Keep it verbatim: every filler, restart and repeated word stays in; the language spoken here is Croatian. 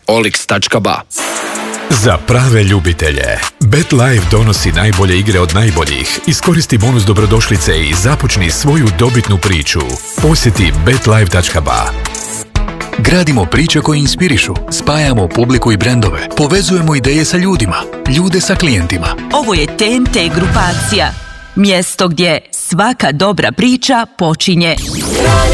olix tačka ba. Za prave ljubitelje, BetLife donosi najbolje igre od najboljih. Iskoristi bonus dobrodošlice i započni svoju dobitnu priču. Posjeti bet life tačka ba. Gradimo priče koje inspirišu, spajamo publiku i brendove, povezujemo ideje sa ljudima, ljude sa klijentima. Ovo je T N T grupacija, mjesto gdje svaka dobra priča počinje